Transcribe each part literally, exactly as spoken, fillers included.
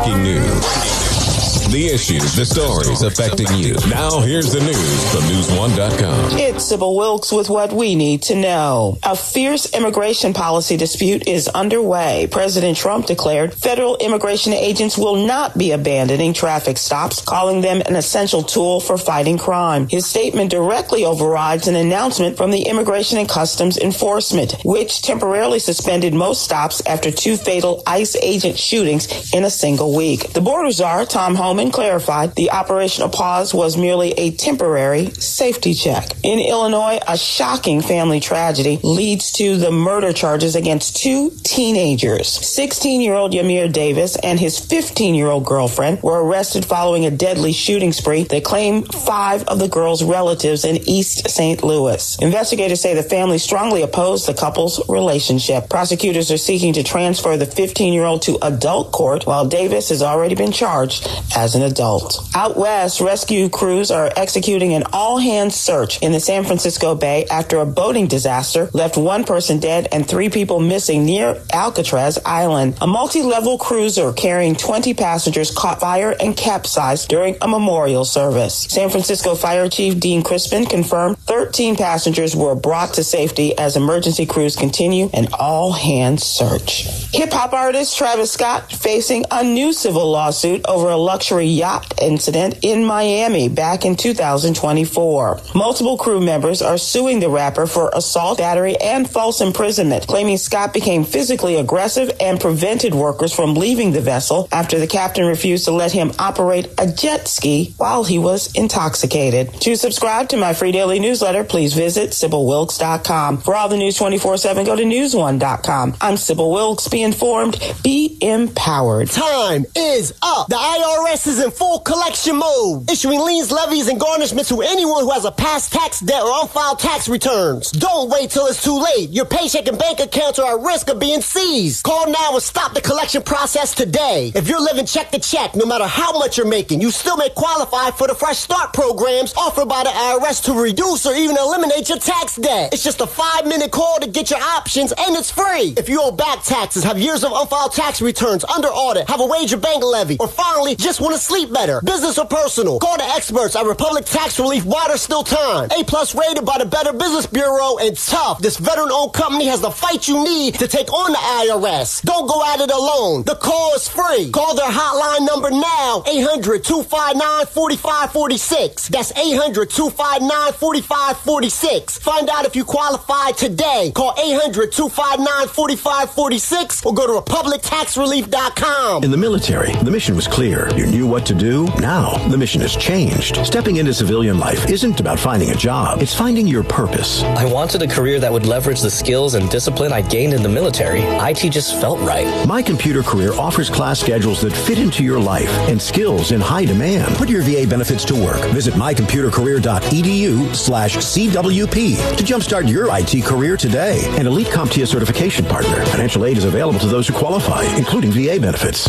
Breaking news. The issues, the stories affecting you. Now here's the news from news one dot com. It's Sybil Wilkes with what we need to know. A fierce immigration policy dispute is underway. President Trump declared federal immigration agents will not be abandoning traffic stops, calling them an essential tool for fighting crime. His statement directly overrides an announcement from the Immigration and Customs Enforcement, which temporarily suspended most stops after two fatal ICE agent shootings in a single week. The border czar, Tom Homan, clarified the operational pause was merely a temporary safety check. In Illinois, a shocking family tragedy leads to the murder charges against two teenagers. sixteen-year-old Yamir Davis and his fifteen-year-old girlfriend were arrested following a deadly shooting spree that claimed five of the girls' relatives in East Saint Louis. Investigators say the family strongly opposed the couple's relationship. Prosecutors are seeking to transfer the fifteen-year-old to adult court, while Davis has already been charged as an adult. Out west, rescue crews are executing an all-hands search in the San Francisco Bay after a boating disaster left one person dead and three people missing near Alcatraz Island. A multi-level cruiser carrying twenty passengers caught fire and capsized during a memorial service. San Francisco Fire Chief Dean Crispin confirmed thirteen passengers were brought to safety as emergency crews continue an all-hands search. Hip-hop artist Travis Scott facing a new civil lawsuit over a luxury yacht incident in Miami back in two thousand twenty-four. Multiple crew members are suing the rapper for assault, battery, and false imprisonment, claiming Scott became physically aggressive and prevented workers from leaving the vessel after the captain refused to let him operate a jet ski while he was intoxicated. To subscribe to my free daily newsletter, please visit Sybil Wilkes dot com. For all the news twenty-four seven, go to news one dot com. I'm Sybil Wilkes. Be informed, be empowered. Time is up. The I R S is in full collection mode, issuing liens, levies, and garnishments to anyone who has a past tax debt or unfiled tax returns. Don't wait till it's too late. Your paycheck and bank accounts are at risk of being seized. Call now and stop the collection process today. If you're living check to check, no matter how much you're making, you still may qualify for the Fresh Start programs offered by the I R S to reduce or even eliminate your tax debt. It's just a five-minute call to get your options, and it's free. If you owe back taxes, have years of unfiled tax returns, under audit, have a wage or bank levy, or finally just want to sleep better, business or personal, call the experts at Republic Tax Relief while there's still time. A-plus rated by the Better Business Bureau, and tough. This veteran-owned company has the fight you need to take on the I R S. Don't go at it alone. The call is free. Call their hotline number now, eight hundred, two five nine, four five four six. That's eight hundred, two five nine, four five four six. Find out if you qualify today. Call eight hundred, two five nine, four five four six or go to republic tax relief dot com. In the military, the mission was clear. You knew what to do. Now, the mission has changed. Stepping into civilian life isn't about finding a job. It's finding your purpose. I wanted a career that would leverage the skills and discipline I gained in the military. I T just felt right. My Computer Career offers class schedules that fit into your life and skills in high demand. Put your V A benefits to work. Visit my computer career dot e d u slash C W P to jumpstart your I T career today. An Elite CompTIA certification partner. Financial aid is available to those who qualify, including V A benefits.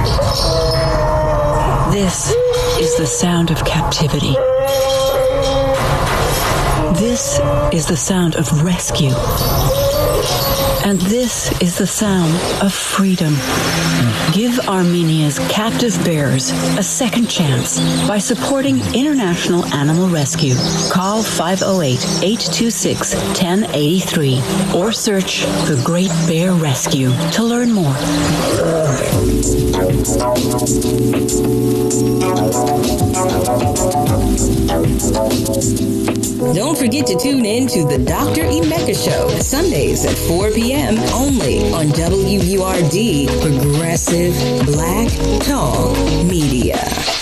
This is the sound of captivity. This is the sound of rescue. And this is the sound of freedom. Give Armenia's captive bears a second chance by supporting International Animal Rescue. Call five oh eight, eight two six, one oh eight three or search The Great Bear Rescue to learn more. Don't forget to tune in to the Doctor Emeka Show, Sundays at four p.m. only on W U R D, Progressive Black Talk Media.